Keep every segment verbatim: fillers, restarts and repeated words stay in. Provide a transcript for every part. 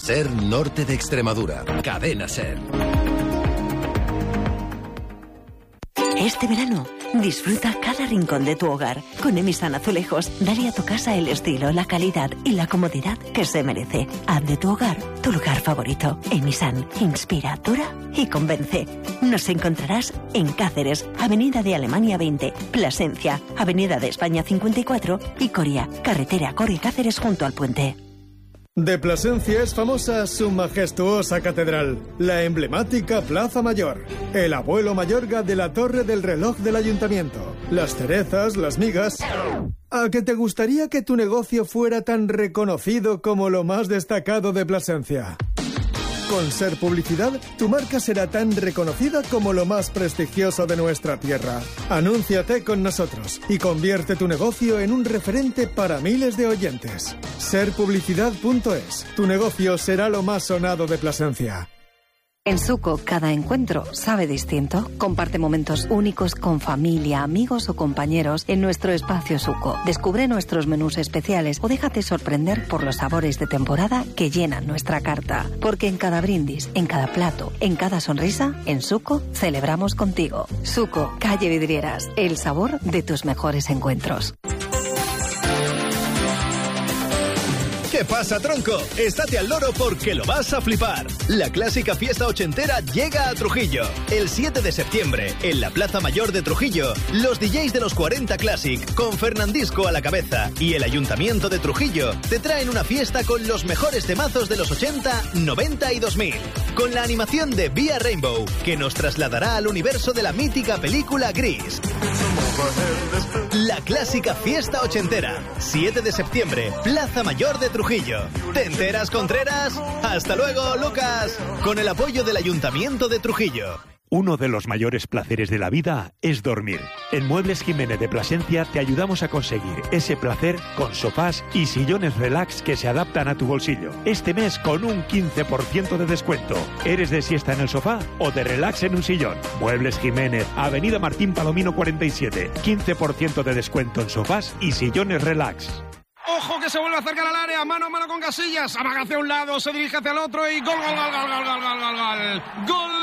Ser Norte de Extremadura. Cadena Ser. Este verano, disfruta cada rincón de tu hogar. Con Emisan Azulejos, dale a tu casa el estilo, la calidad y la comodidad que se merece. Haz de tu hogar tu lugar favorito. Emisan inspira, dura y convence. Nos encontrarás en Cáceres, Avenida de Alemania veinte, Plasencia, Avenida de España cincuenta y cuatro y Coria, carretera Coria-Cáceres junto al puente. De Plasencia es famosa su majestuosa catedral, la emblemática Plaza Mayor, el abuelo Mayorga de la torre del reloj del ayuntamiento, las cerezas, las migas. ¿A que te gustaría que tu negocio fuera tan reconocido como lo más destacado de Plasencia? Con Ser Publicidad, tu marca será tan reconocida como lo más prestigioso de nuestra tierra. Anúnciate con nosotros y convierte tu negocio en un referente para miles de oyentes. ser publicidad punto es. Tu negocio será lo más sonado de Plasencia. En Suco, cada encuentro sabe distinto. Comparte momentos únicos con familia, amigos o compañeros en nuestro espacio Suco. Descubre nuestros menús especiales o déjate sorprender por los sabores de temporada que llenan nuestra carta. Porque en cada brindis, en cada plato, en cada sonrisa, en Suco celebramos contigo. Suco, calle Vidrieras, el sabor de tus mejores encuentros. ¿Qué pasa, tronco? Estate al loro porque lo vas a flipar. La clásica fiesta ochentera llega a Trujillo. El siete de septiembre, en la Plaza Mayor de Trujillo, los D Js de los cuarenta Classic, con Fernandisco a la cabeza, y el Ayuntamiento de Trujillo, te traen una fiesta con los mejores temazos de los ochenta, noventa y dos mil. Con la animación de Vía Rainbow, que nos trasladará al universo de la mítica película Gris. La clásica fiesta ochentera, siete de septiembre, Plaza Mayor de Trujillo. ¿Te enteras, Contreras? ¡Hasta luego, Lucas! Con el apoyo del Ayuntamiento de Trujillo. Uno de los mayores placeres de la vida es dormir. En Muebles Jiménez de Plasencia te ayudamos a conseguir ese placer con sofás y sillones relax que se adaptan a tu bolsillo. Este mes con un quince por ciento de descuento. ¿Eres de siesta en el sofá o de relax en un sillón? Muebles Jiménez, Avenida Martín Palomino cuarenta y siete. quince por ciento de descuento en sofás y sillones relax. ¡Ojo que se vuelve a acercar al área! ¡Mano a mano con Casillas! Amaga hacia un lado, se dirige hacia el otro y ¡gol, gol, gol, gol, gol, gol, gol, gol, gol! ¡Gol!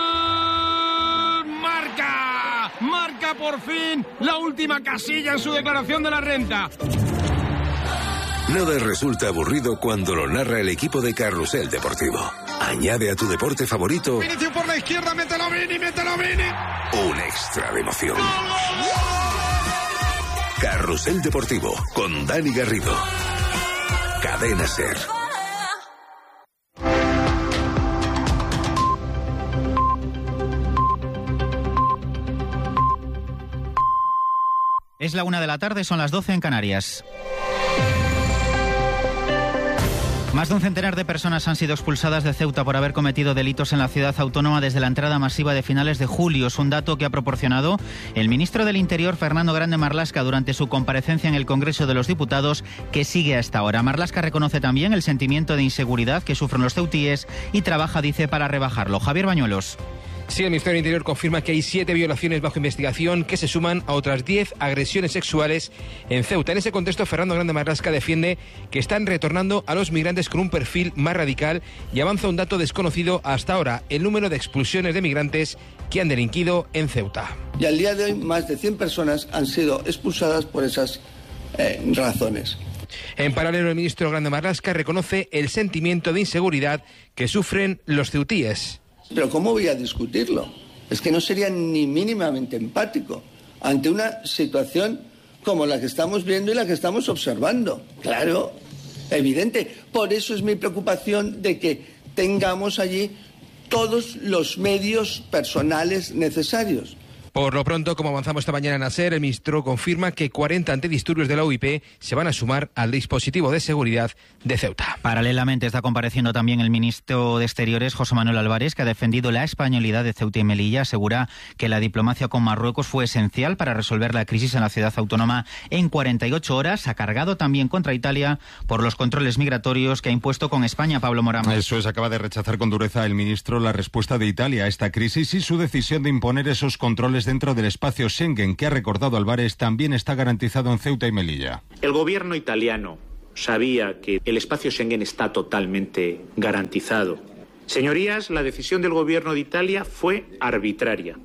¡Marca! ¡Marca por fin la última Casilla en su declaración de la renta! Nada resulta aburrido cuando lo narra el equipo de Carrusel Deportivo. Añade a tu deporte favorito... Vinicius por la izquierda, mételo Vini, mételo Vini. Un extra de emoción. Carrusel Deportivo, con Dani Garrido. Cadena Ser. Es la una de la tarde, son las doce en Canarias. Más de un centenar de personas han sido expulsadas de Ceuta por haber cometido delitos en la ciudad autónoma desde la entrada masiva de finales de julio. Es un dato que ha proporcionado el ministro del Interior, Fernando Grande Marlaska, durante su comparecencia en el Congreso de los Diputados, que sigue hasta ahora. Marlaska reconoce también el sentimiento de inseguridad que sufren los ceutíes y trabaja, dice, para rebajarlo. Javier Bañuelos. Sí, el Ministerio del Interior confirma que hay siete violaciones bajo investigación que se suman a otras diez agresiones sexuales en Ceuta. En ese contexto, Fernando Grande Marlaska defiende que están retornando a los migrantes con un perfil más radical y avanza un dato desconocido hasta ahora: el número de expulsiones de migrantes que han delinquido en Ceuta. Y al día de hoy, más de cien personas han sido expulsadas por esas eh, razones. En paralelo, el ministro Grande Marlaska reconoce el sentimiento de inseguridad que sufren los ceutíes. Pero ¿cómo voy a discutirlo? Es que no sería ni mínimamente empático ante una situación como la que estamos viendo y la que estamos observando. Claro, evidente. Por eso es mi preocupación de que tengamos allí todos los medios personales necesarios. Por lo pronto, como avanzamos esta mañana en ASER, el ministro confirma que cuarenta antidisturbios de la U I P se van a sumar al dispositivo de seguridad de Ceuta. Paralelamente está compareciendo también el ministro de Exteriores, José Manuel Álvarez, que ha defendido la españolidad de Ceuta y Melilla. Asegura que la diplomacia con Marruecos fue esencial para resolver la crisis en la ciudad autónoma en cuarenta y ocho horas. Ha cargado también contra Italia por los controles migratorios que ha impuesto con España. Pablo Morán. Eso es, acaba de rechazar con dureza el ministro la respuesta de Italia a esta crisis y su decisión de imponer esos controles dentro del espacio Schengen, que ha recordado Álvarez también está garantizado en Ceuta y Melilla. El gobierno italiano sabía que el espacio Schengen está totalmente garantizado. Señorías, la decisión del Gobierno de Italia fue arbitraria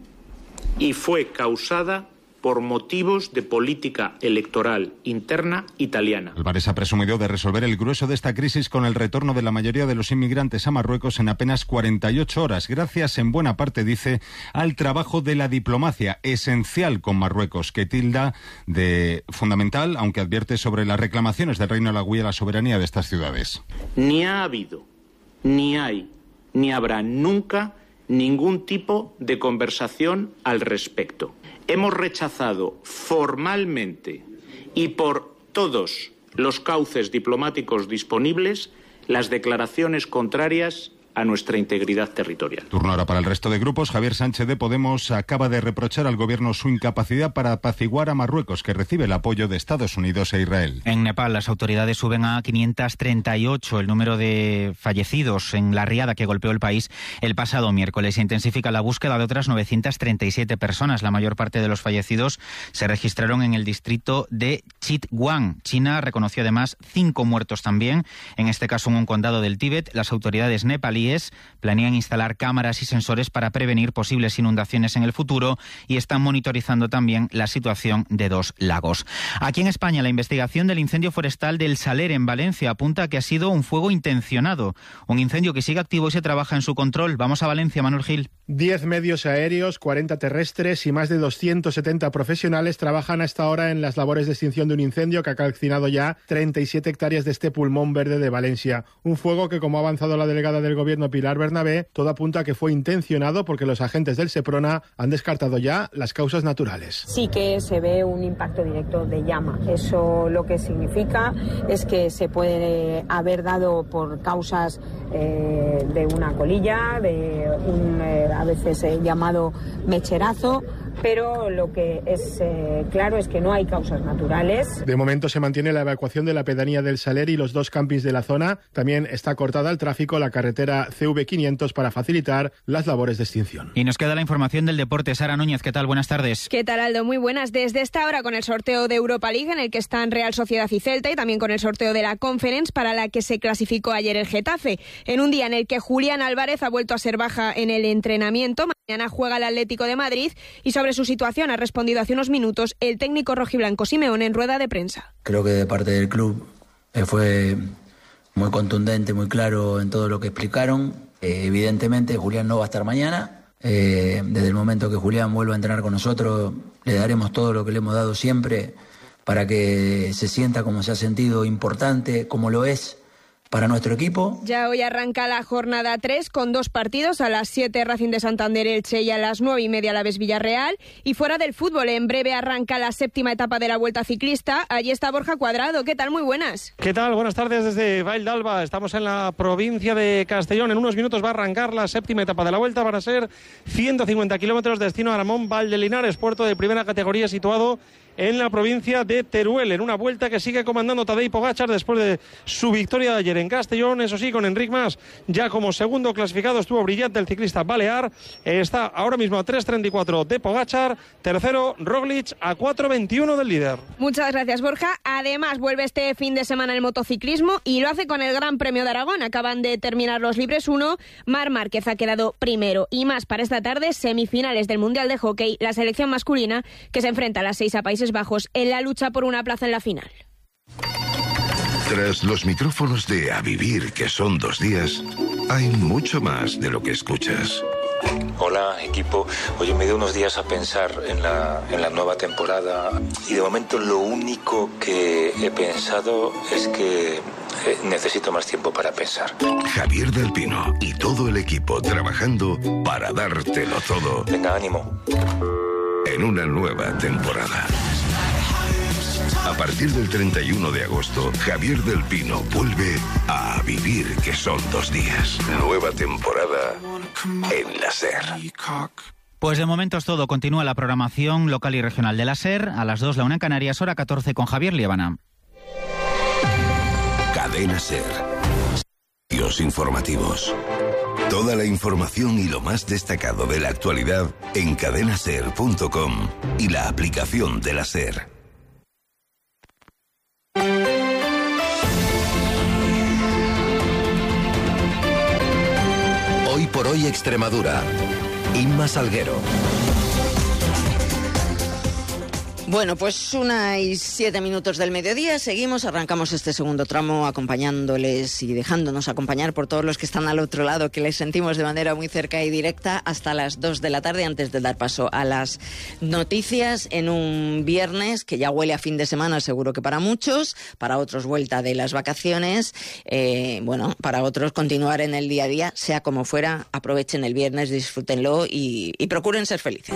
y fue causada por motivos de política electoral interna italiana. Álvarez ha presumido de resolver el grueso de esta crisis con el retorno de la mayoría de los inmigrantes a Marruecos en apenas cuarenta y ocho horas, gracias en buena parte, dice, al trabajo de la diplomacia, esencial con Marruecos, que tilda de fundamental, aunque advierte sobre las reclamaciones del Reino de la Guía a la soberanía de estas ciudades. Ni ha habido, ni hay, ni habrá nunca ningún tipo de conversación al respecto. Hemos rechazado formalmente y por todos los cauces diplomáticos disponibles las declaraciones contrarias a nuestra integridad territorial. Turno ahora para el resto de grupos. Javier Sánchez de Podemos acaba de reprochar al gobierno su incapacidad para apaciguar a Marruecos, que recibe el apoyo de Estados Unidos e Israel. En Nepal, las autoridades suben a quinientos treinta y ocho el número de fallecidos en la riada que golpeó el país el pasado miércoles. Se intensifica la búsqueda de otras novecientas treinta y siete personas. La mayor parte de los fallecidos se registraron en el distrito de Chitwan. China reconoció además cinco muertos también, en este caso en un condado del Tíbet. Las autoridades nepalíes planean instalar cámaras y sensores para prevenir posibles inundaciones en el futuro y están monitorizando también la situación de dos lagos. Aquí en España, la investigación del incendio forestal del Saler en Valencia apunta a que ha sido un fuego intencionado, un incendio que sigue activo y se trabaja en su control. Vamos a Valencia, Manuel Gil. Diez medios aéreos, cuarenta terrestres y más de doscientos setenta profesionales trabajan hasta ahora en las labores de extinción de un incendio que ha calcinado ya treinta y siete hectáreas de este pulmón verde de Valencia. Un fuego que, como ha avanzado la delegada del Gobierno Pilar Bernabé, todo apunta a que fue intencionado porque los agentes del Seprona han descartado ya las causas naturales. Sí que se ve un impacto directo de llama. Eso lo que significa es que se puede haber dado por causas eh, de una colilla, de un eh, a veces eh, llamado mecherazo, pero lo que es eh, claro es que no hay causas naturales. De momento se mantiene la evacuación de la pedanía del Saler y los dos campings de la zona. También está cortada al tráfico la carretera C V quinientos para facilitar las labores de extinción. Y nos queda la información del deporte. Sara Núñez, ¿qué tal? Buenas tardes. ¿Qué tal, Aldo? Muy buenas. Desde esta hora con el sorteo de Europa League, en el que están Real Sociedad y Celta, y también con el sorteo de la Conference, para la que se clasificó ayer el Getafe. En un día en el que Julián Álvarez ha vuelto a ser baja en el entrenamiento. Mañana juega el Atlético de Madrid y sobre su situación ha respondido hace unos minutos el técnico rojiblanco Simeone en rueda de prensa. Creo que de parte del club eh, fue muy contundente, muy claro en todo lo que explicaron. Eh, evidentemente Julián no va a estar mañana. Eh, desde el momento que Julián vuelva a entrenar con nosotros, le daremos todo lo que le hemos dado siempre para que se sienta como se ha sentido, importante, como lo es para nuestro equipo. Ya hoy arranca la jornada tres con dos partidos, a las siete Racing de Santander Elche y a las nueve y media Alavés Villarreal. Y fuera del fútbol, en breve arranca la séptima etapa de la Vuelta Ciclista. Allí está Borja Cuadrado. ¿Qué tal? Muy buenas. ¿Qué tal? Buenas tardes desde Vall d'Alba. Estamos en la provincia de Castellón. En unos minutos va a arrancar la séptima etapa de la Vuelta. Van a ser ciento cincuenta kilómetros, destino a Aramón, Valdelinares, puerto de primera categoría situado en la provincia de Teruel, en una vuelta que sigue comandando Tadej Pogačar después de su victoria de ayer en Castellón. Eso sí, con Enric Mas ya como segundo clasificado. Estuvo brillante el ciclista balear. Está ahora mismo a tres treinta y cuatro de Pogačar. Tercero, Roglic, a cuatro veintiuno del líder. Muchas gracias, Borja. Además, vuelve este fin de semana el motociclismo y lo hace con el Gran Premio de Aragón. Acaban de terminar los Libres uno. Marc Márquez ha quedado primero. Y más para esta tarde, semifinales del Mundial de Hockey, la selección masculina que se enfrenta a las seis a Países Bajos en la lucha por una plaza en la final. Tras los micrófonos de A Vivir, que son dos días, hay mucho más de lo que escuchas. Hola, equipo. Oye, me dio unos días a pensar en la, en la nueva temporada y de momento lo único que he pensado es que eh, necesito más tiempo para pensar. Javier del Pino y todo el equipo trabajando para dártelo todo. Venga, ánimo. En una nueva temporada. A partir del treinta y uno de agosto, Javier del Pino vuelve a A Vivir, que son dos días. Nueva temporada en la SER. Pues de momento es todo. Continúa la programación local y regional de la SER. A las dos, la una en Canarias, hora catorce, con Javier Liébana. Cadena SER. Servicios informativos. Toda la información y lo más destacado de la actualidad en cadena ser punto com y la aplicación de la SER. Hoy Extremadura. Inma Salguero. Bueno, pues una y siete minutos del mediodía, seguimos, arrancamos este segundo tramo acompañándoles y dejándonos acompañar por todos los que están al otro lado, que les sentimos de manera muy cerca y directa hasta las dos de la tarde, antes de dar paso a las noticias en un viernes que ya huele a fin de semana, seguro que para muchos, para otros vuelta de las vacaciones, eh, bueno, para otros continuar en el día a día, sea como fuera, aprovechen el viernes, disfrútenlo y, y procuren ser felices.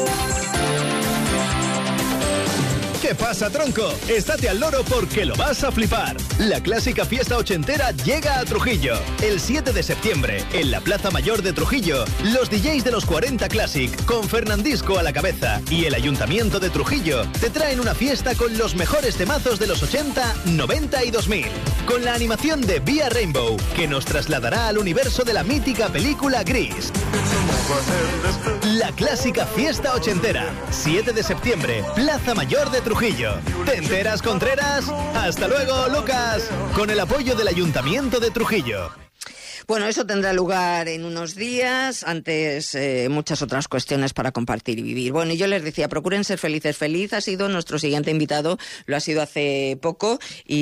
¿Qué pasa, tronco? Estate al loro porque lo vas a flipar. La clásica fiesta ochentera llega a Trujillo. El siete de septiembre, en la Plaza Mayor de Trujillo, los D Js de los cuarenta Classic, con Fernandisco a la cabeza, y el Ayuntamiento de Trujillo, te traen una fiesta con los mejores temazos de los ochenta, noventa y dos mil. Con la animación de Vía Rainbow, que nos trasladará al universo de la mítica película Gris. La clásica fiesta ochentera, siete de septiembre, Plaza Mayor de Trujillo. ¿Te enteras, Contreras? Hasta luego, Lucas, con el apoyo del Ayuntamiento de Trujillo. Bueno, eso tendrá lugar en unos días, antes eh, muchas otras cuestiones para compartir y vivir. Bueno, y yo les decía, procuren ser felices. Feliz ha sido nuestro siguiente invitado, lo ha sido hace poco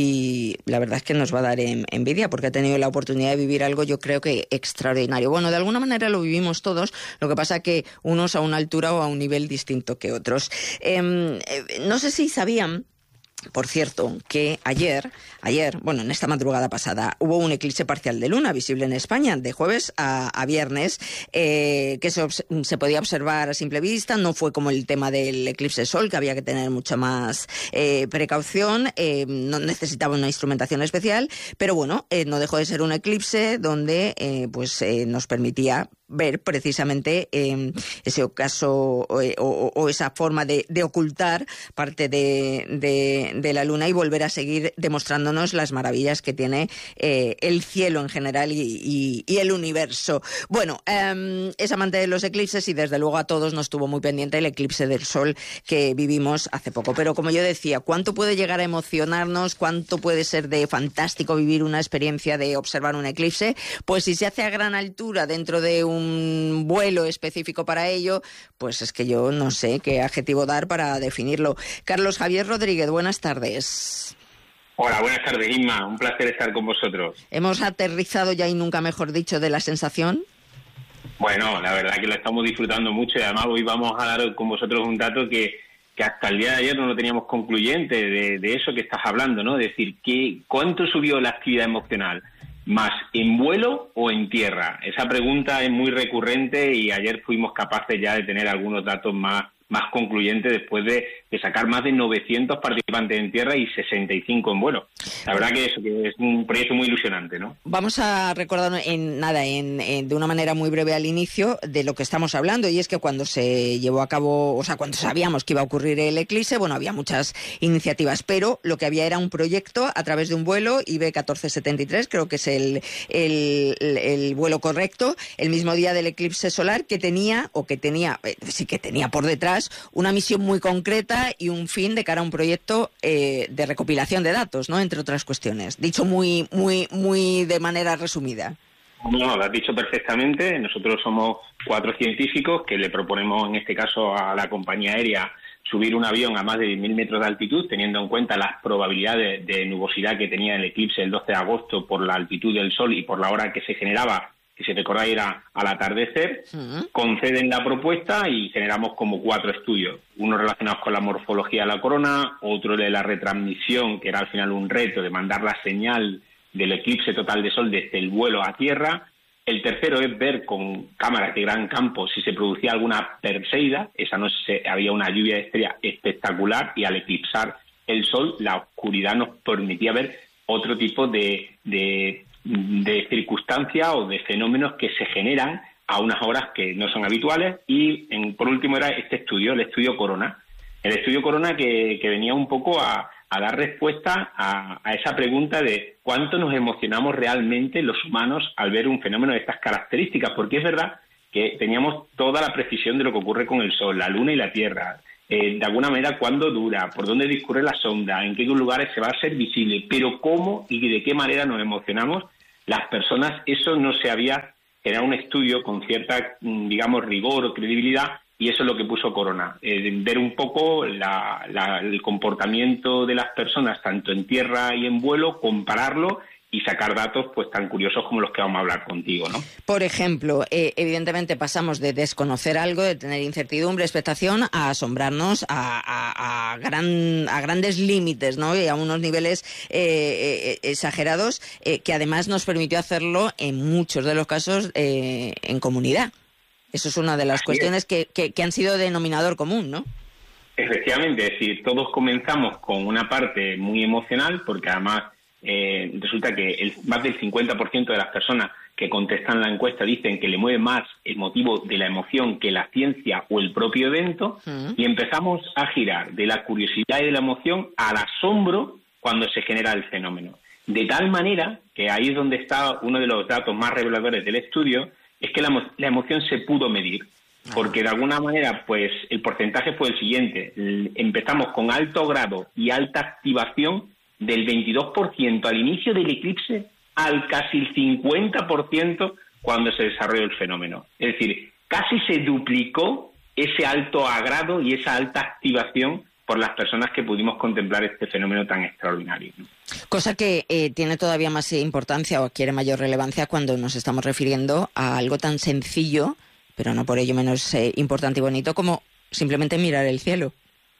y la verdad es que nos va a dar en, envidia porque ha tenido la oportunidad de vivir algo, yo creo que extraordinario. Bueno, de alguna manera lo vivimos todos, lo que pasa que unos a una altura o a un nivel distinto que otros. Eh, eh, no sé si sabían, por cierto, que ayer, ayer, bueno, en esta madrugada pasada, hubo un eclipse parcial de luna visible en España, de jueves a, a viernes, eh, que se, se podía observar a simple vista. No fue como el tema del eclipse sol, que había que tener mucha más eh, precaución, eh, no necesitaba una instrumentación especial, pero bueno, eh, no dejó de ser un eclipse donde eh, pues eh, nos permitía ver precisamente eh, ese ocaso eh, o, o esa forma de, de ocultar parte de, de, de la luna y volver a seguir demostrándonos las maravillas que tiene eh, el cielo en general y, y, y el universo. Bueno, eh, es amante de los eclipses y desde luego a todos nos tuvo muy pendiente el eclipse del sol que vivimos hace poco. Pero como yo decía, ¿cuánto puede llegar a emocionarnos? ¿Cuánto puede ser de fantástico vivir una experiencia de observar un eclipse? Pues si se hace a gran altura dentro de un un vuelo específico para ello, pues es que yo no sé qué adjetivo dar para definirlo. Carlos Javier Rodríguez, buenas tardes. Hola, buenas tardes, Inma. Un placer estar con vosotros. ¿Hemos aterrizado ya y nunca mejor dicho de la sensación? Bueno, la verdad que lo estamos disfrutando mucho y además hoy vamos a dar con vosotros un dato que, que hasta el día de ayer no lo teníamos concluyente de, de eso que estás hablando, ¿no? Es decir, ¿qué, ¿cuánto subió la actividad emocional? ¿Más en vuelo o en tierra? Esa pregunta es muy recurrente y ayer fuimos capaces ya de tener algunos datos más, más concluyentes después de, de sacar más de novecientos participantes en tierra y sesenta y cinco en vuelo. La verdad que, eso, que es un proyecto muy ilusionante, ¿no? Vamos a recordar en nada, en, en, de una manera muy breve al inicio, de lo que estamos hablando, y es que cuando se llevó a cabo, o sea, cuando sabíamos que iba a ocurrir el eclipse, bueno, había muchas iniciativas, pero lo que había era un proyecto a través de un vuelo, I B catorce setenta y tres, creo que es el, el, el, el vuelo correcto, el mismo día del eclipse solar, que tenía, o que tenía, eh, sí que tenía por detrás, una misión muy concreta y un fin de cara a un proyecto eh, de recopilación de datos, ¿no? Entre otras cuestiones. Dicho muy, muy, muy de manera resumida. No, lo has dicho perfectamente. Nosotros somos cuatro científicos que le proponemos, en este caso, a la compañía aérea subir un avión a más de diez mil metros de altitud, teniendo en cuenta las probabilidades de nubosidad que tenía el eclipse el doce de agosto por la altitud del Sol y por la hora que se generaba, que si recordáis era al atardecer. Uh-huh. Conceden la propuesta y generamos como cuatro estudios, uno relacionados con la morfología de la corona, otro de la retransmisión, que era al final un reto de mandar la señal del eclipse total de Sol desde el vuelo a tierra. El tercero es ver con cámaras de gran campo si se producía alguna perseida. Esa noche se, había una lluvia de estrellas espectacular y al eclipsar el Sol la oscuridad nos permitía ver otro tipo de... de de circunstancias o de fenómenos que se generan a unas horas que no son habituales. Y en, por último era este estudio, el estudio Corona. El estudio Corona que, que venía un poco a, a dar respuesta a, a esa pregunta de cuánto nos emocionamos realmente los humanos al ver un fenómeno de estas características, porque es verdad que teníamos toda la precisión de lo que ocurre con el Sol, la Luna y la Tierra, eh, de alguna manera cuándo dura, por dónde discurre la sonda, en qué lugares se va a ser visible, pero cómo y de qué manera nos emocionamos las personas, eso no se había generar un estudio con cierta, digamos, rigor o credibilidad, y eso es lo que puso Corona, eh, ver un poco la, la, el comportamiento de las personas, tanto en tierra y en vuelo, compararlo y sacar datos pues tan curiosos como los que vamos a hablar contigo, ¿no? Por ejemplo, eh, evidentemente pasamos de desconocer algo, de tener incertidumbre, expectación, a asombrarnos a, a, a, gran, a grandes límites, ¿no? Y a unos niveles eh, eh, exagerados, eh, que además nos permitió hacerlo en muchos de los casos eh, en comunidad. Eso es una de las Así cuestiones que, que, que han sido denominador común, ¿no? Efectivamente, es decir, todos comenzamos con una parte muy emocional, porque además Eh, resulta que el, más del cincuenta por ciento de las personas que contestan la encuesta dicen que le mueve más el motivo de la emoción que la ciencia o el propio evento, uh-huh. y empezamos a girar de la curiosidad y de la emoción al asombro cuando se genera el fenómeno. De tal manera que ahí es donde está uno de los datos más reveladores del estudio, es que la, la emoción se pudo medir. Porque de alguna manera, pues el porcentaje fue el siguiente. Empezamos con alto grado y alta activación del veintidós por ciento al inicio del eclipse al casi el cincuenta por ciento cuando se desarrolló el fenómeno. Es decir, casi se duplicó ese alto agrado y esa alta activación por las personas que pudimos contemplar este fenómeno tan extraordinario. Cosa que eh, tiene todavía más importancia o adquiere mayor relevancia cuando nos estamos refiriendo a algo tan sencillo, pero no por ello menos eh, importante y bonito, como simplemente mirar el cielo.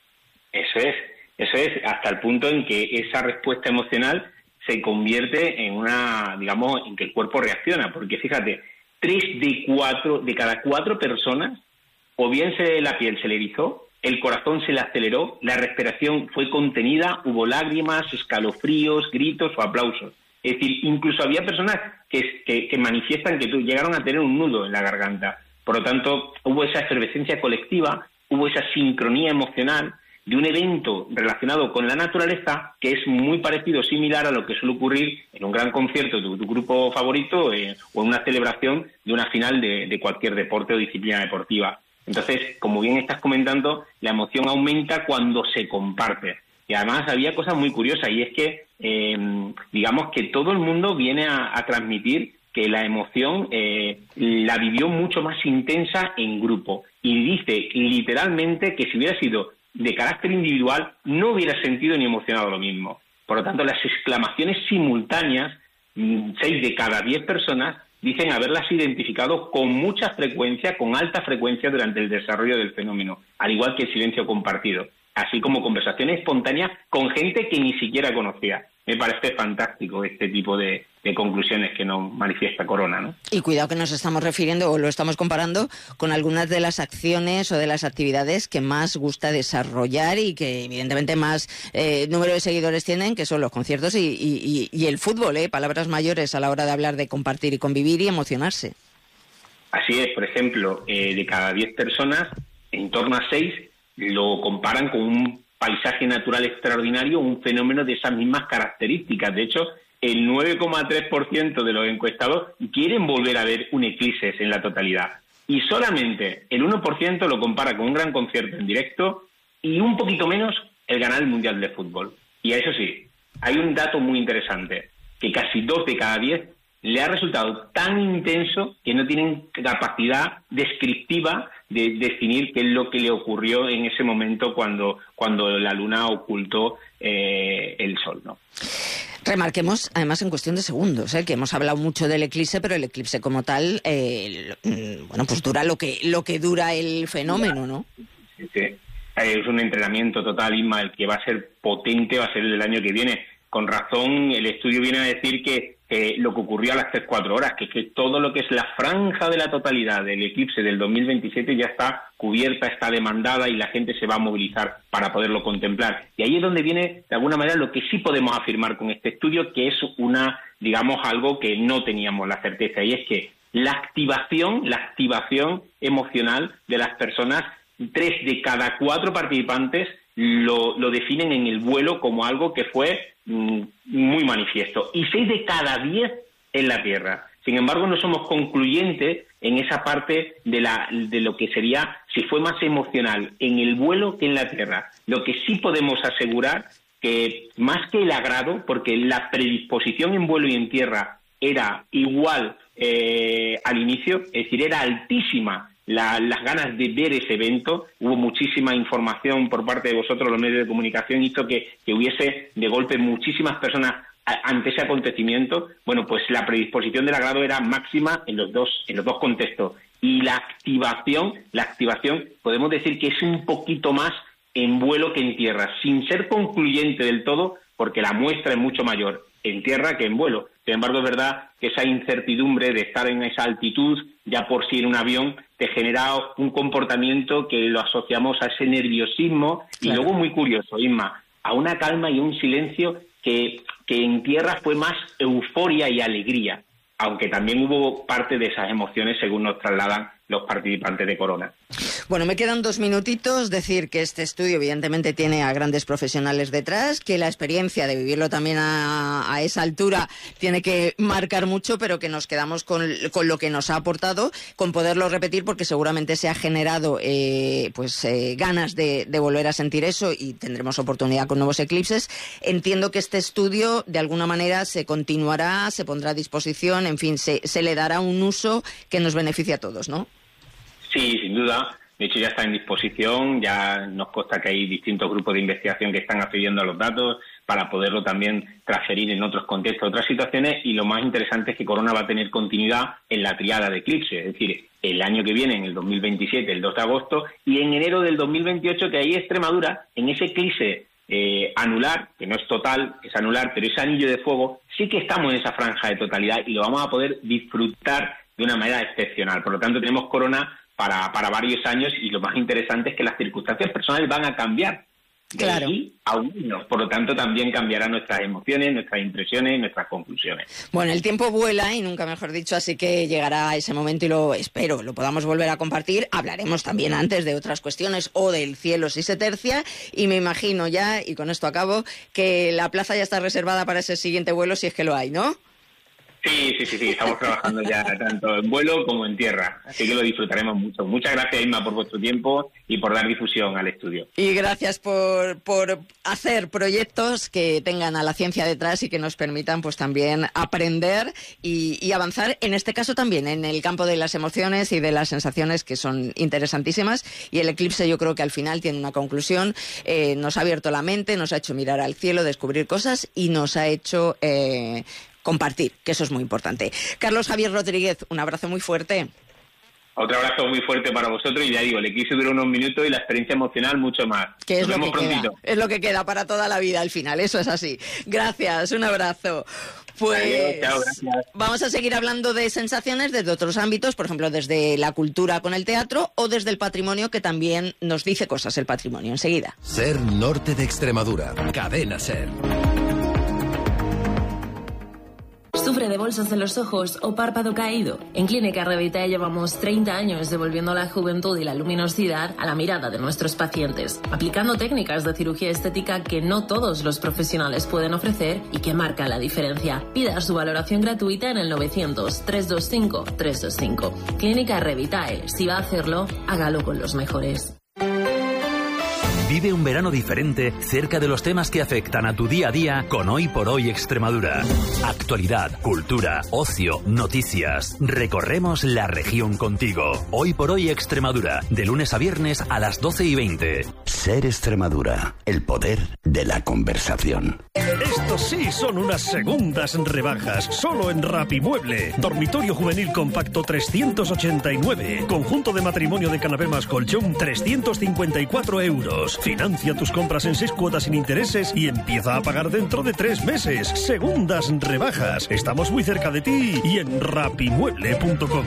Eso es. Eso es, hasta el punto en que esa respuesta emocional se convierte en una, digamos, en que el cuerpo reacciona. Porque fíjate, tres de cuatro, de cada cuatro personas, o bien se, la piel se le erizó, el corazón se le aceleró, la respiración fue contenida, hubo lágrimas, escalofríos, gritos o aplausos. Es decir, incluso había personas que, que, que manifiestan que llegaron a tener un nudo en la garganta. Por lo tanto, hubo esa efervescencia colectiva, hubo esa sincronía emocional de un evento relacionado con la naturaleza que es muy parecido, similar a lo que suele ocurrir en un gran concierto de tu, tu grupo favorito eh, o en una celebración de una final de, de cualquier deporte o disciplina deportiva. Entonces, como bien estás comentando, la emoción aumenta cuando se comparte. Y además había cosas muy curiosas, y es que, eh, digamos que todo el mundo viene a, a transmitir que la emoción eh, la vivió mucho más intensa en grupo. Y dice literalmente que si hubiera sido de carácter individual, no hubiera sentido ni emocionado lo mismo. Por lo tanto, las exclamaciones simultáneas, seis de cada diez personas dicen haberlas identificado con mucha frecuencia, con alta frecuencia durante el desarrollo del fenómeno, al igual que el silencio compartido, así como conversaciones espontáneas con gente que ni siquiera conocía. Me parece fantástico este tipo de, de conclusiones que nos manifiesta Corona, ¿no? Y cuidado que nos estamos refiriendo o lo estamos comparando con algunas de las acciones o de las actividades que más gusta desarrollar y que evidentemente más eh, número de seguidores tienen, que son los conciertos y, y, y el fútbol, ¿eh? Palabras mayores a la hora de hablar de compartir y convivir y emocionarse. Así es, por ejemplo, eh, de cada diez personas, en torno a seis lo comparan con un paisaje natural extraordinario, un fenómeno de esas mismas características. De hecho, el nueve coma tres por ciento de los encuestados quieren volver a ver un eclipse en la totalidad. Y solamente el uno por ciento lo compara con un gran concierto en directo y un poquito menos el ganar el Mundial de Fútbol. Y a eso sí, hay un dato muy interesante, que casi dos de cada diez le ha resultado tan intenso que no tienen capacidad descriptiva de definir qué es lo que le ocurrió en ese momento cuando, cuando la luna ocultó eh, el sol, ¿no? Remarquemos, además, en cuestión de segundos, ¿eh? que hemos hablado mucho del eclipse, pero el eclipse como tal, eh, bueno, pues dura lo que lo que dura el fenómeno, ¿no? Sí, sí. Es un entrenamiento total, Inma, el que va a ser potente, va a ser el del año que viene. Con razón, el estudio viene a decir que eh, lo que ocurrió a las tres cuatro horas, que, que todo lo que es la franja de la totalidad del eclipse del dos mil veintisiete ya está cubierta, está demandada y la gente se va a movilizar para poderlo contemplar. Y ahí es donde viene, de alguna manera, lo que sí podemos afirmar con este estudio, que es una, digamos, algo que no teníamos la certeza, y es que la activación, la activación emocional de las personas, tres de cada cuatro participantes lo, lo definen en el vuelo como algo que fue mm, muy manifiesto, y seis de cada diez en la Tierra. Sin embargo, no somos concluyentes en esa parte de, la, de lo que sería si fue más emocional en el vuelo que en la Tierra. Lo que sí podemos asegurar que más que el agrado, porque la predisposición en vuelo y en tierra era igual eh, al inicio, es decir, era altísima la, las ganas de ver ese evento. Hubo muchísima información por parte de vosotros, los medios de comunicación, hizo que, que hubiese de golpe muchísimas personas a, ante ese acontecimiento. Bueno, pues la predisposición del agrado era máxima en los dos, en los dos contextos. Y la activación, la activación, podemos decir que es un poquito más en vuelo que en tierra, sin ser concluyente del todo, porque la muestra es mucho mayor en tierra que en vuelo. Sin embargo, es verdad que esa incertidumbre de estar en esa altitud, ya por sí en un avión, te genera un comportamiento que lo asociamos a ese nerviosismo. Claro. Y luego, muy curioso, Inma, a una calma y un silencio que, que en tierra fue más euforia y alegría, aunque también hubo parte de esas emociones según nos trasladan los participantes de Corona. Bueno, me quedan dos minutitos. Decir que este estudio evidentemente tiene a grandes profesionales detrás, que la experiencia de vivirlo también a, a esa altura tiene que marcar mucho, pero que nos quedamos con, con lo que nos ha aportado, con poderlo repetir, porque seguramente se ha generado eh, pues eh, ganas de, de volver a sentir eso, y tendremos oportunidad con nuevos eclipses. Entiendo que este estudio de alguna manera se continuará, se pondrá a disposición, en fin, se, se le dará un uso que nos beneficie a todos, ¿no? Sí, sin duda. De hecho, ya está en disposición, ya nos consta que hay distintos grupos de investigación que están accediendo a los datos para poderlo también transferir en otros contextos, otras situaciones, y lo más interesante es que Corona va a tener continuidad en la triada de eclipses, es decir, el año que viene, en el dos mil veintisiete, el dos de agosto, y en enero del dos mil veintiocho, que ahí Extremadura, en ese eclipse eh, anular, que no es total, es anular, pero ese anillo de fuego, sí que estamos en esa franja de totalidad y lo vamos a poder disfrutar de una manera excepcional. Por lo tanto, tenemos Corona Para, para varios años, y lo más interesante es que las circunstancias personales van a cambiar de claro. aquí a un año. Por lo tanto, también cambiarán nuestras emociones, nuestras impresiones, nuestras conclusiones. Bueno, el tiempo vuela, y nunca mejor dicho, así que llegará ese momento y lo espero, lo podamos volver a compartir. Hablaremos también antes de otras cuestiones o del cielo si se tercia, y me imagino ya, y con esto acabo, que la plaza ya está reservada para ese siguiente vuelo, si es que lo hay, ¿no? Sí, sí, sí, sí, estamos trabajando ya tanto en vuelo como en tierra, así que lo disfrutaremos mucho. Muchas gracias, Inma, por vuestro tiempo y por dar difusión al estudio. Y gracias por, por hacer proyectos que tengan a la ciencia detrás y que nos permitan pues también aprender y, y avanzar, en este caso también en el campo de las emociones y de las sensaciones, que son interesantísimas. Y el eclipse, yo creo que al final tiene una conclusión, eh, nos ha abierto la mente, nos ha hecho mirar al cielo, descubrir cosas, y nos ha hecho Eh, compartir, que eso es muy importante. Carlos Javier Rodríguez, un abrazo muy fuerte. Otro abrazo muy fuerte para vosotros, y ya digo, el eclipse duró unos minutos y la experiencia emocional mucho más. Que es Nos lo vemos que prontito. queda, es lo que queda para toda la vida al final, eso es así. Gracias, un abrazo. Pues Adiós, chao, gracias. Vamos a seguir hablando de sensaciones desde otros ámbitos, por ejemplo, desde la cultura con el teatro, o desde el patrimonio, que también nos dice cosas el patrimonio. Enseguida. Ser Norte de Extremadura. Cadena Ser. ¿Sufre de bolsas en los ojos o párpado caído? En Clínica Revitae llevamos treinta años devolviendo la juventud y la luminosidad a la mirada de nuestros pacientes, aplicando técnicas de cirugía estética que no todos los profesionales pueden ofrecer y que marcan la diferencia. Pida su valoración gratuita en el novecientos, trescientos veinticinco, trescientos veinticinco. Clínica Revitae. Si va a hacerlo, hágalo con los mejores. Vive un verano diferente cerca de los temas que afectan a tu día a día con Hoy por Hoy Extremadura. Actualidad, cultura, ocio, noticias. Recorremos la región contigo. Hoy por Hoy Extremadura, de lunes a viernes a las doce y veinte. Ser Extremadura, el poder de la conversación. Estos sí son unas segundas rebajas, solo en Rapimueble. Dormitorio juvenil compacto trescientos ochenta y nueve. Conjunto de matrimonio de canapé más colchón trescientos cincuenta y cuatro euros. Financia tus compras en seis cuotas sin intereses y empieza a pagar dentro de tres meses. Segundas rebajas. Estamos muy cerca de ti y en rapimueble punto com.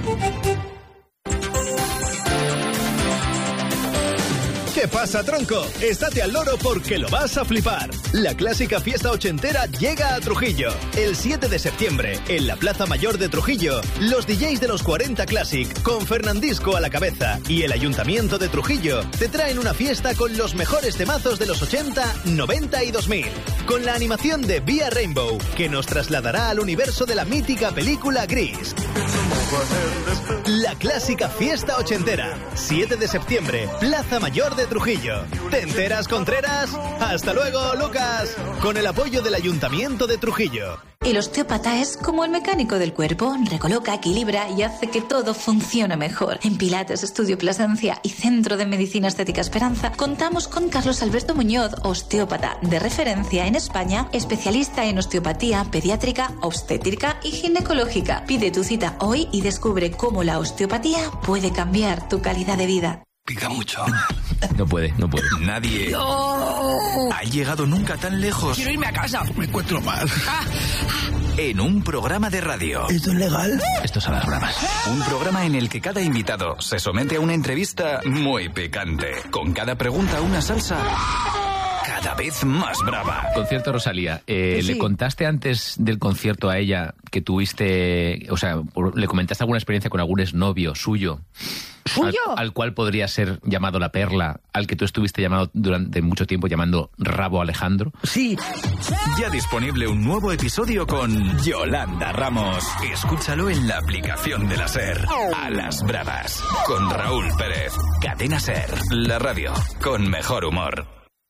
¿Qué pasa, tronco? Estate al loro porque lo vas a flipar. La clásica fiesta ochentera llega a Trujillo. El siete de septiembre, en la Plaza Mayor de Trujillo, los D Js de los cuarenta Classic, con Fernandisco a la cabeza, y el Ayuntamiento de Trujillo, te traen una fiesta con los mejores temazos de los ochenta, noventa y dos mil. Con la animación de Vía Rainbow, que nos trasladará al universo de la mítica película Gris. La clásica fiesta ochentera, siete de septiembre, Plaza Mayor de Trujillo. Trujillo. ¿Te enteras, Contreras? Hasta luego, Lucas. Con el apoyo del Ayuntamiento de Trujillo. El osteópata es como el mecánico del cuerpo. Recoloca, equilibra y hace que todo funcione mejor. En Pilates, Estudio Plasencia y Centro de Medicina Estética Esperanza contamos con Carlos Alberto Muñoz, osteópata de referencia en España, especialista en osteopatía pediátrica, obstétrica y ginecológica. Pide tu cita hoy y descubre cómo la osteopatía puede cambiar tu calidad de vida. Pica mucho. No puede, no puede. Nadie ¡No! ha llegado nunca tan lejos. Quiero irme a casa. Me encuentro mal. En un programa de radio. ¿Esto es legal? Estos son las bromas. Un programa en el que cada invitado se somete a una entrevista muy picante. Con cada pregunta una salsa cada vez más brava. Concierto Rosalía. Eh, Sí. ¿Le contaste antes del concierto a ella que tuviste, o sea, le comentaste alguna experiencia con algún exnovio suyo? ¿Suyo? Al, al cual podría ser llamado La Perla, al que tú estuviste llamado durante mucho tiempo llamando Rabo Alejandro. Sí. Ya disponible un nuevo episodio con Yolanda Ramos. Escúchalo en la aplicación de la SER. A las bravas. Con Raúl Pérez. Cadena SER. La radio con mejor humor.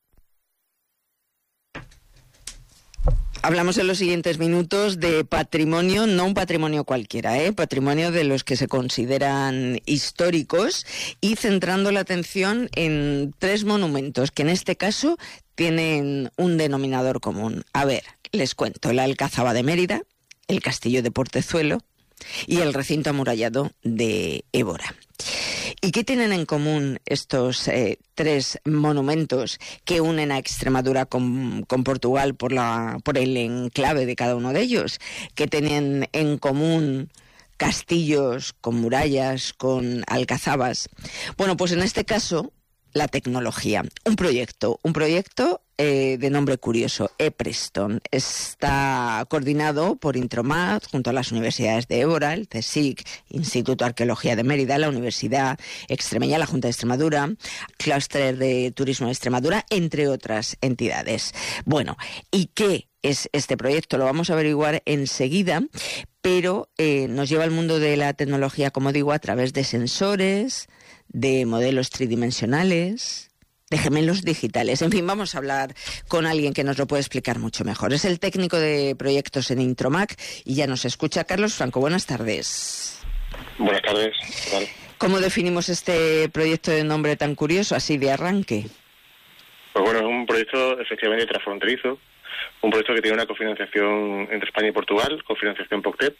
Hablamos en los siguientes minutos de patrimonio, no un patrimonio cualquiera, ¿eh? Patrimonio de los que se consideran históricos, y centrando la atención en tres monumentos que en este caso tienen un denominador común. A ver, les cuento: la Alcazaba de Mérida, el Castillo de Portezuelo y el recinto amurallado de Évora. ¿Y qué tienen en común estos eh, tres monumentos que unen a Extremadura con, con Portugal por, la, por el enclave de cada uno de ellos? ¿Qué tienen en común castillos con murallas, con alcazabas? Bueno, pues en este caso, la tecnología. Un proyecto, un proyecto eh, de nombre curioso, ePreston. Está coordinado por Intromat junto a las universidades de Évora, el CSIC, Instituto de Arqueología de Mérida, la Universidad Extremeña, la Junta de Extremadura, Clúster de Turismo de Extremadura, entre otras entidades. Bueno, ¿y qué es este proyecto? Lo vamos a averiguar enseguida, pero eh, nos lleva al mundo de la tecnología, como digo, a través de sensores, de modelos tridimensionales, de gemelos digitales. En fin, vamos a hablar con alguien que nos lo puede explicar mucho mejor. Es el técnico de proyectos en Intromac y ya nos escucha. Carlos Franco, buenas tardes. Buenas tardes. ¿Qué tal? ¿Cómo definimos este proyecto de nombre tan curioso, así de arranque? Pues bueno, es un proyecto efectivamente transfronterizo, un proyecto que tiene una cofinanciación entre España y Portugal, cofinanciación POCTEP.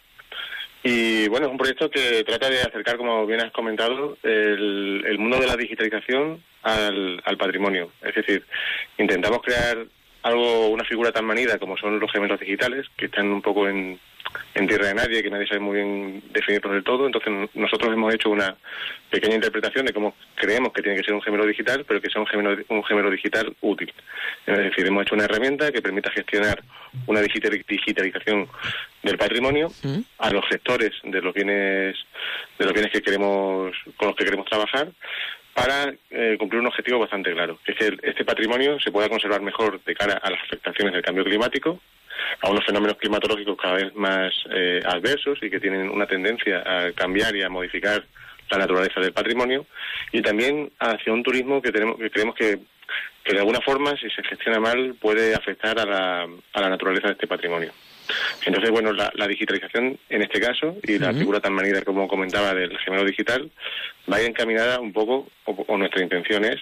Y bueno, es un proyecto que trata de acercar, como bien has comentado, el, el mundo de la digitalización al, al patrimonio. Es decir, intentamos crear algo, una figura tan manida como son los gemelos digitales, que están un poco en, en tierra de nadie, que nadie sabe muy bien definirlos del todo. Entonces nosotros hemos hecho una pequeña interpretación de cómo creemos que tiene que ser un gemelo digital, pero que sea un gemelo, un gemelo digital útil. Es decir, hemos hecho una herramienta que permita gestionar una digital, digitalización del patrimonio ¿Mm? a los gestores de los bienes, de los bienes que queremos, con los que queremos trabajar, para eh, cumplir un objetivo bastante claro, que es que este patrimonio se pueda conservar mejor de cara a las afectaciones del cambio climático, a unos fenómenos climatológicos cada vez más eh, adversos y que tienen una tendencia a cambiar y a modificar la naturaleza del patrimonio, y también hacia un turismo que tenemos que creemos que, que de alguna forma, si se gestiona mal, puede afectar a la, a la naturaleza de este patrimonio. Entonces, bueno, la, la digitalización en este caso, y la uh-huh. figura tan manida como comentaba del gemelo digital, va encaminada un poco, o, o nuestra intención es,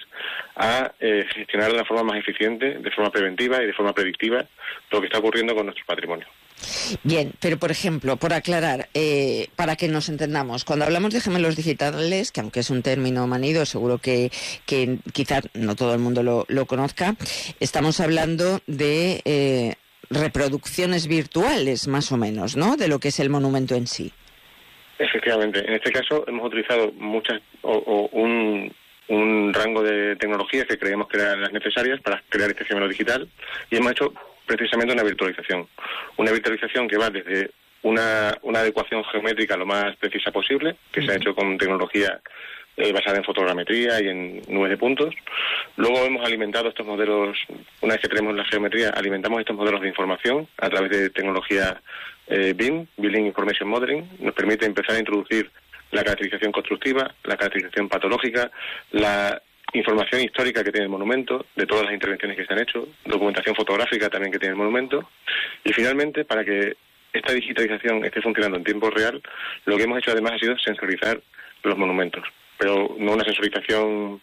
a eh, gestionar de una forma más eficiente, de forma preventiva y de forma predictiva lo que está ocurriendo con nuestro patrimonio. Bien, pero por ejemplo, por aclarar, eh, para que nos entendamos, cuando hablamos de gemelos digitales, que aunque es un término manido, seguro que, que quizás no todo el mundo lo, lo conozca, estamos hablando de eh, reproducciones virtuales, más o menos, ¿no?, de lo que es el monumento en sí. Efectivamente, en este caso hemos utilizado muchas o, o un, un rango de tecnologías que creemos que eran las necesarias para crear este gemelo digital, y hemos hecho precisamente una virtualización. Una virtualización que va desde una, una adecuación geométrica lo más precisa posible, que uh-huh. se ha hecho con tecnología eh, basada en fotogrametría y en nubes de puntos. Luego hemos alimentado estos modelos, una vez que tenemos la geometría, alimentamos estos modelos de información a través de tecnología eh, B I M, Building Information Modeling. Nos permite empezar a introducir la caracterización constructiva, la caracterización patológica, la información histórica que tiene el monumento, de todas las intervenciones que se han hecho, documentación fotográfica también que tiene el monumento, y finalmente, para que esta digitalización esté funcionando en tiempo real, lo que hemos hecho además ha sido sensorizar los monumentos, pero no una sensorización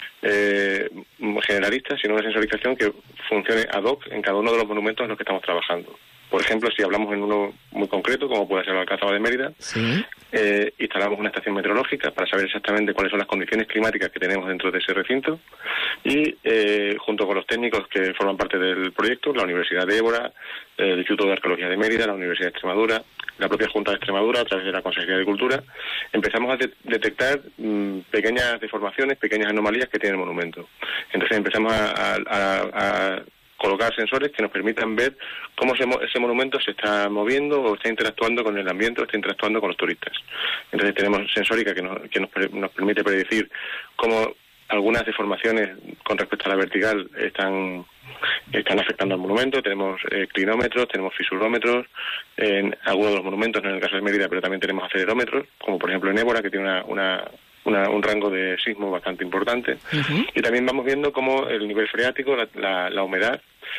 eh, generalista, sino una sensorización que funcione ad hoc en cada uno de los monumentos en los que estamos trabajando. Por ejemplo, si hablamos en uno muy concreto, como puede ser el Alcázar de Mérida, sí. eh, instalamos una estación meteorológica para saber exactamente cuáles son las condiciones climáticas que tenemos dentro de ese recinto y, eh, junto con los técnicos que forman parte del proyecto, la Universidad de Évora, el Instituto de Arqueología de Mérida, la Universidad de Extremadura, la propia Junta de Extremadura, a través de la Consejería de Cultura, empezamos a de- detectar mmm, pequeñas deformaciones, pequeñas anomalías que tiene el monumento. Entonces empezamos a, a, a, a colocar sensores que nos permitan ver cómo ese, ese monumento se está moviendo o está interactuando con el ambiente o está interactuando con los turistas. Entonces tenemos sensórica que nos, que nos, nos permite predecir cómo algunas deformaciones con respecto a la vertical están están afectando al monumento. Tenemos eh, clinómetros, tenemos fisurómetros en algunos de los monumentos, no en el caso de Mérida, pero también tenemos acelerómetros, como por ejemplo en Évora, que tiene una, una Una, un rango de sismo bastante importante. Uh-huh. Y también vamos viendo cómo el nivel freático, la, la, la humedad,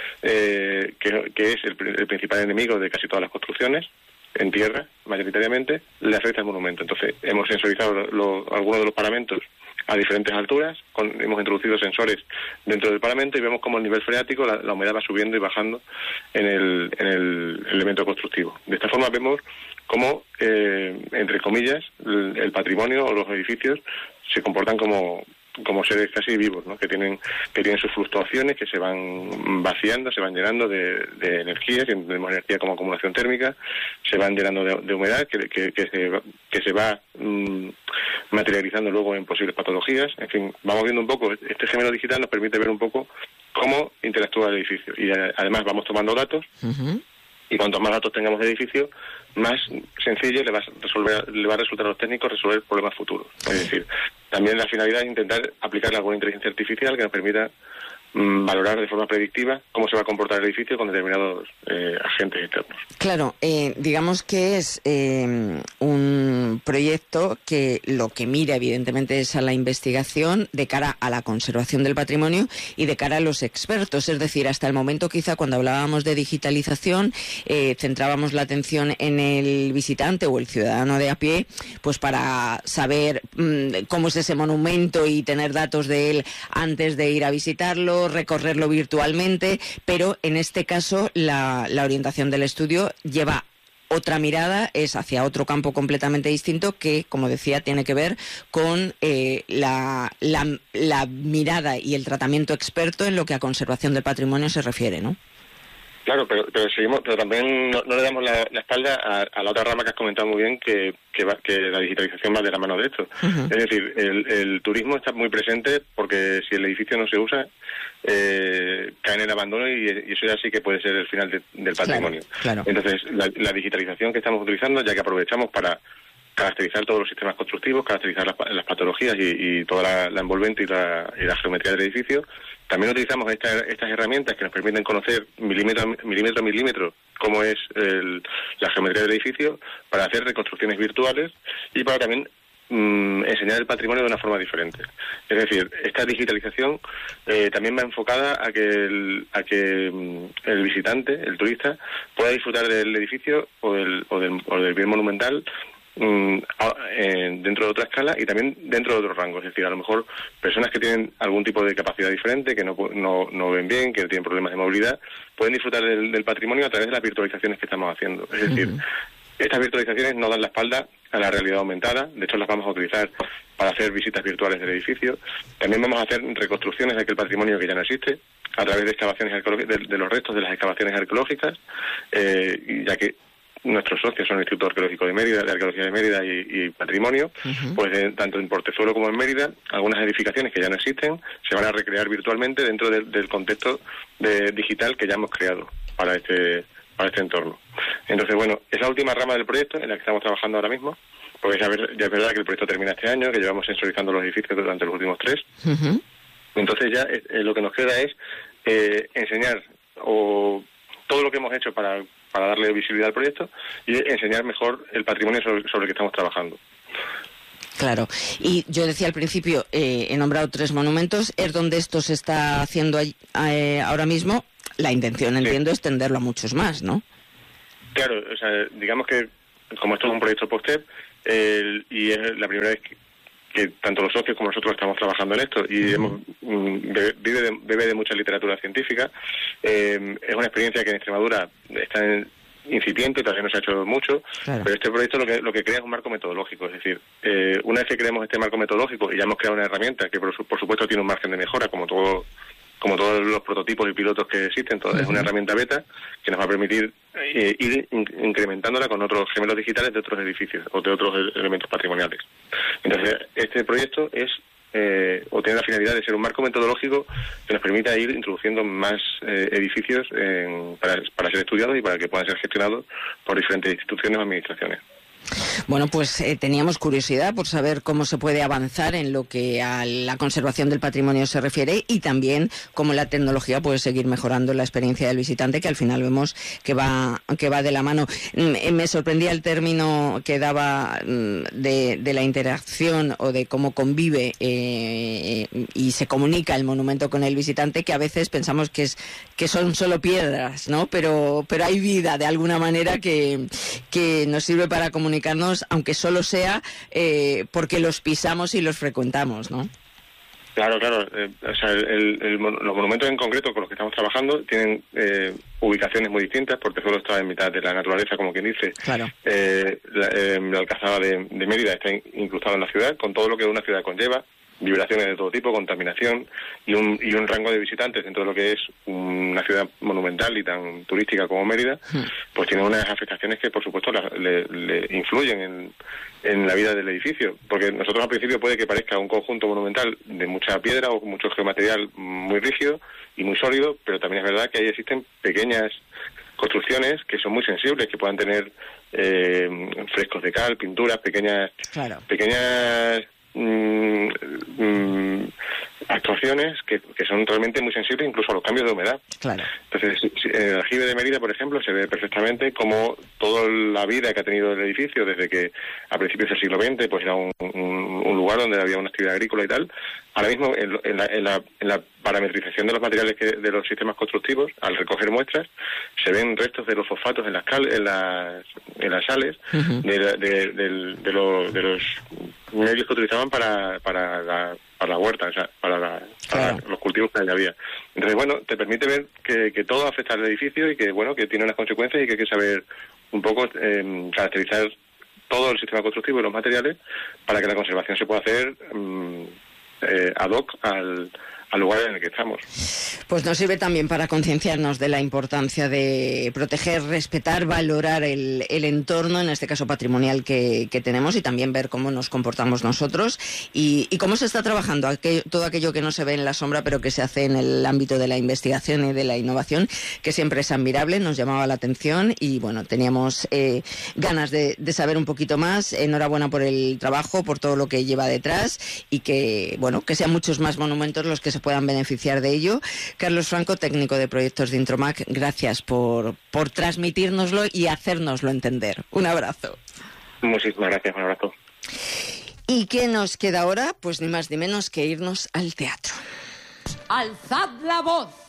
eh, que, que es el, el principal enemigo de casi todas las construcciones, en tierra, mayoritariamente, le afecta al monumento. Entonces, hemos sensorizado lo, lo, algunos de los paramentos a diferentes alturas, con, hemos introducido sensores dentro del paramento y vemos cómo el nivel freático, la, la humedad va subiendo y bajando en el, en el elemento constructivo. De esta forma vemos cómo, eh, entre comillas, el, el patrimonio o los edificios se comportan como, como seres casi vivos, ¿no? que tienen que tienen sus fluctuaciones, que se van vaciando, se van llenando de, de energía, si tenemos energía como acumulación térmica, se van llenando de, de humedad, que, que, que, se, que se va mmm, materializando luego en posibles patologías. En fin, vamos viendo un poco, este gemelo digital nos permite ver un poco cómo interactúa el edificio y además vamos tomando datos. Uh-huh. Y cuanto más datos tengamos de edificio, más sencillo le va a resolver, le va a resultar a los técnicos resolver problemas futuros. Es decir, también la finalidad es intentar aplicar alguna inteligencia artificial que nos permita mmm, valorar de forma predictiva cómo se va a comportar el edificio con determinados eh, agentes externos. Claro, eh, digamos que es eh, un proyecto que lo que mira evidentemente es a la investigación de cara a la conservación del patrimonio y de cara a los expertos. Es decir, hasta el momento quizá cuando hablábamos de digitalización eh, centrábamos la atención en el visitante o el ciudadano de a pie, pues para saber mmm, cómo es ese monumento y tener datos de él antes de ir a visitarlo, recorrerlo virtualmente, pero en este caso la, la orientación del estudio lleva otra mirada, es hacia otro campo completamente distinto que, como decía, tiene que ver con eh, la, la, la mirada y el tratamiento experto en lo que a conservación del patrimonio se refiere, ¿no? Claro, pero, pero seguimos, pero también no, no le damos la, la espalda a, a la otra rama que has comentado muy bien, que, que, va, que la digitalización va de la mano de esto. Uh-huh. Es decir, el, el turismo está muy presente porque si el edificio no se usa, eh, cae en el abandono y, y eso ya sí que puede ser el final de, del patrimonio. Claro, claro. Entonces, la, la digitalización que estamos utilizando, ya que aprovechamos para caracterizar todos los sistemas constructivos, caracterizar las, las patologías y, y toda la, la envolvente y la, y la geometría del edificio. También utilizamos esta, estas herramientas que nos permiten conocer milímetro milímetro a milímetro cómo es el, la geometría del edificio para hacer reconstrucciones virtuales y para también mmm, enseñar el patrimonio de una forma diferente. Es decir, esta digitalización eh, también va enfocada a que, el, a que mmm, el visitante, el turista, pueda disfrutar del edificio o del, o del, o del bien monumental dentro de otra escala y también dentro de otros rangos. Es decir, a lo mejor personas que tienen algún tipo de capacidad diferente, que no, no, no ven bien, que tienen problemas de movilidad, pueden disfrutar del, del patrimonio a través de las virtualizaciones que estamos haciendo. Es decir, uh-huh. estas virtualizaciones no dan la espalda a la realidad aumentada, de hecho las vamos a utilizar para hacer visitas virtuales del edificio. También vamos a hacer reconstrucciones de aquel patrimonio que ya no existe, a través de excavaciones arqueológicas, de, de los restos de las excavaciones arqueológicas, eh, ya que nuestros socios son el Instituto Arqueológico de Mérida, de Arqueología de Mérida y, y Patrimonio, uh-huh. pues de, tanto en Portezuelo como en Mérida, algunas edificaciones que ya no existen se van a recrear virtualmente dentro de, del contexto de, digital que ya hemos creado para este para este entorno. Entonces, bueno, es la última rama del proyecto en la que estamos trabajando ahora mismo, porque ya, ya es verdad que el proyecto termina este año, que llevamos sensorizando los edificios durante los últimos tres. Uh-huh. Entonces ya eh, lo que nos queda es eh, enseñar o todo lo que hemos hecho para para darle visibilidad al proyecto y enseñar mejor el patrimonio sobre, sobre el que estamos trabajando. Claro. Y yo decía al principio, eh, he nombrado tres monumentos, es donde esto se está haciendo eh, ahora mismo. La intención, entiendo, sí, es tenderlo a muchos más, ¿no? Claro, o sea, digamos que como esto es un proyecto post-TEP, eh, y es la primera vez que, que tanto los socios como nosotros estamos trabajando en esto, y uh-huh. hemos, bebe, de, bebe de mucha literatura científica, eh, es una experiencia que en Extremadura está en, incipiente, todavía no se ha hecho mucho, claro. Pero este proyecto lo que lo que crea es un marco metodológico, es decir, eh, una vez que creemos este marco metodológico y ya hemos creado una herramienta que por, por supuesto tiene un margen de mejora, como todo como todos los prototipos y pilotos que existen, todo, uh-huh. es una herramienta beta que nos va a permitir eh, ir in- incrementándola con otros gemelos digitales de otros edificios o de otros elementos patrimoniales. Entonces, este proyecto es eh, o tiene la finalidad de ser un marco metodológico que nos permita ir introduciendo más eh, edificios en, para, para ser estudiados y para que puedan ser gestionados por diferentes instituciones o administraciones. Bueno, pues eh, teníamos curiosidad por saber cómo se puede avanzar en lo que a la conservación del patrimonio se refiere y también cómo la tecnología puede seguir mejorando la experiencia del visitante, que al final vemos que va que va de la mano. Mm, me sorprendía el término que daba mm, de, de la interacción o de cómo convive eh, y se comunica el monumento con el visitante, que a veces pensamos que es que son solo piedras, ¿no? Pero pero hay vida de alguna manera que, que nos sirve para comunicar, aunque solo sea eh, porque los pisamos y los frecuentamos, ¿no? Claro, claro. Eh, o sea, el, el, el, los monumentos en concreto con los que estamos trabajando tienen eh, ubicaciones muy distintas, porque solo está en mitad de la naturaleza, como quien dice. Claro. Eh, la, eh, la Alcazaba de, de Mérida está incrustada en la ciudad, con todo lo que una ciudad conlleva, vibraciones de todo tipo, contaminación y un, y un rango de visitantes dentro de lo que es una ciudad monumental y tan turística como Mérida, hmm. pues tiene unas afectaciones que por supuesto la, le, le influyen en, en la vida del edificio, porque nosotros al principio puede que parezca un conjunto monumental de mucha piedra o mucho geomaterial muy rígido y muy sólido, pero también es verdad que ahí existen pequeñas construcciones que son muy sensibles, que puedan tener eh, frescos de cal, pinturas, pequeñas claro. pequeñas Mm, mm, actuaciones que, que son realmente muy sensibles incluso a los cambios de humedad. Claro. Entonces, en el aljibe de Mérida, por ejemplo, se ve perfectamente cómo toda la vida que ha tenido el edificio desde que a principios del siglo veinte pues era un, un, un lugar donde había una actividad agrícola y tal. Ahora mismo en, en, la, en, la, en la parametrización de los materiales que, de los sistemas constructivos, al recoger muestras, se ven restos de los fosfatos en las cal, en las, en las sales, uh-huh. de, de, de, de, de, lo, de los medios que utilizaban para, para, la, para la huerta, o sea, para, la, para claro. los cultivos que había. Entonces, bueno, te permite ver que, que todo afecta al edificio y que, bueno, que tiene unas consecuencias y que hay que saber un poco eh, caracterizar todo el sistema constructivo y los materiales para que la conservación se pueda hacer um, eh, ad hoc al, al lugar en el que estamos. Pues nos sirve también para concienciarnos de la importancia de proteger, respetar, valorar el, el entorno, en este caso patrimonial que, que tenemos, y también ver cómo nos comportamos nosotros y, y cómo se está trabajando aquello, todo aquello que no se ve en la sombra pero que se hace en el ámbito de la investigación y de la innovación, que siempre es admirable, nos llamaba la atención y bueno, teníamos eh, ganas de, de saber un poquito más. Enhorabuena por el trabajo, por todo lo que lleva detrás y que, bueno, que sean muchos más monumentos los que se puedan beneficiar de ello. Carlos Franco, técnico de proyectos de Intromac, gracias por, por transmitírnoslo y hacérnoslo entender. Un abrazo. Muchísimas gracias, un abrazo. ¿Y qué nos queda ahora? Pues ni más ni menos que irnos al teatro. Alzad la voz.